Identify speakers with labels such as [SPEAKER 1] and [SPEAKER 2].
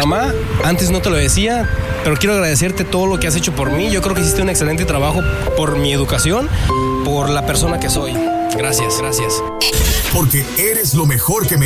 [SPEAKER 1] mamá, antes no te lo decía, pero quiero agradecerte todo lo que has hecho por mí. Yo creo que hiciste un excelente trabajo por mi educación, por la persona que soy. Gracias.
[SPEAKER 2] Porque eres lo mejor que me